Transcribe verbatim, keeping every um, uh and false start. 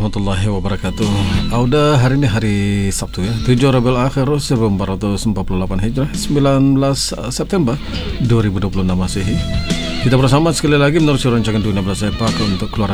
warahmatullahi wabarakatuh. Auda hari ini hari Sabtu ya, tujuh Rabiul Akhir seribu empat ratus empat puluh delapan Hijrah, sembilan belas September dua ribu dua puluh enam Masehi. Kita bersama sekali lagi menurut rancangan Dunia Belas Sepak untuk keluaran